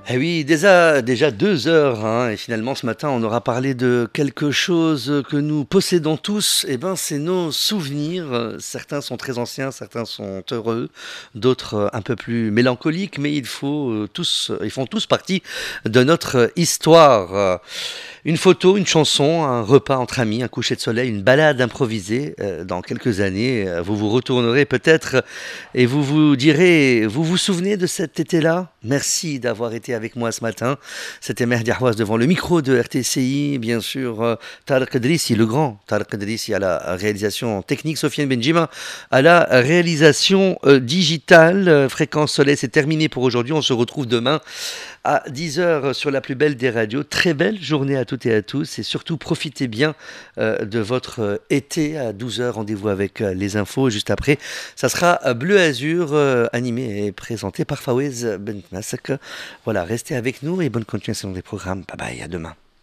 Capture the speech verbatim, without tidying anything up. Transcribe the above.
Eh oui, déjà, déjà deux heures, hein, et finalement ce matin on aura parlé de quelque chose que nous possédons tous, et ben c'est nos souvenirs. Euh, Certains sont très anciens, certains sont heureux, d'autres euh, un peu plus mélancoliques, mais il faut euh, tous, ils font tous partie de notre euh, histoire. Euh, Une photo, une chanson, un repas entre amis, un coucher de soleil, une balade improvisée. Euh, dans quelques années, euh, vous vous retournerez peut-être et vous vous direz, vous vous souvenez de cet été-là? Merci d'avoir été avec moi ce matin. C'était Mehdi Ahouaz devant le micro de R T C I, bien sûr. euh, Tarek Drissi, le grand Tarek Drissi à la réalisation technique, Sofiane Benjima à la réalisation euh, digitale. Euh, Fréquence Soleil, c'est terminé pour aujourd'hui. On se retrouve demain à dix heures sur la plus belle des radios. Très belle journée à toutes et à tous et surtout profitez bien euh, de votre euh, été. À douze heures, rendez-vous avec euh, les infos. Juste après, ça sera euh, Bleu Azur, euh, animé et présenté par Fawez Ben Massak. Voilà, restez avec nous et bonne continuation des programmes. Bye bye, à demain.